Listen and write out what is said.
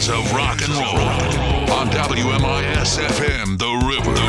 sounds of rock and roll on WMIS FM, The River.